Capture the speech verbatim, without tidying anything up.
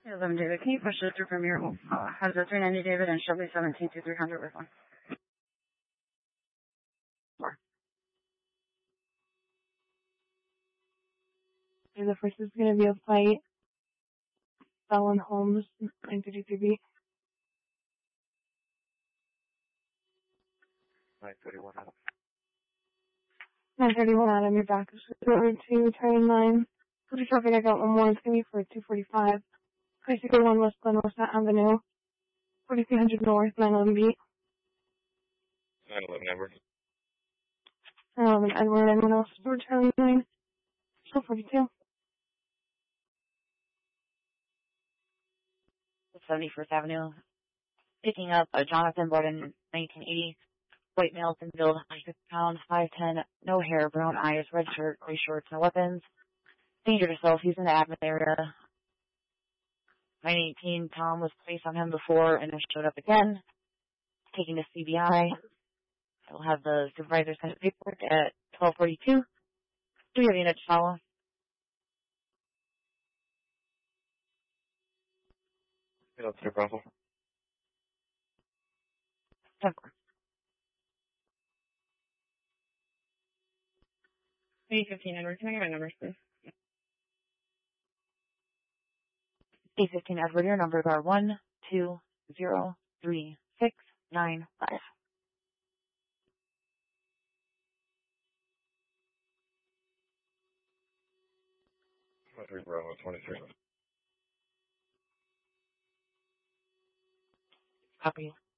eleven David, can you push it through from your uh, Hazard three ninety David and Chevy seventeen to three hundred with one? Four. The first is going to be a fight. Fallon Holmes, nine thirty-three B. nine thirty-one Adam. nine thirty-one Adam, you're back. Road two, turning nine. Pretty traffic, I got one more. It's going to be for two forty-five. Basically one West Glen, West Avenue. forty-three hundred North, nine eleven B. nine eleven Edward. nine eleven Edward, anyone else? Road turning nine. Still forty-two. seventy-first Avenue, picking up a Jonathan Borden, nineteen eighty, white male, thin build, six pound, five ten, no hair, brown eyes, red shirt, gray shorts, no weapons. Danger to self, he's in the admin area. nine eighteen, Tom was placed on him before and then showed up again, taking to C B I. I'll have the supervisor send paperwork at twelve forty-two. Do you have unit to follow? Yeah, that's no problem. ten four. A fifteen Edward, can I get my numbers, please? A fifteen Edward, your numbers are one two zero three six nine five. twenty-three Bravo, twenty-three. Copy.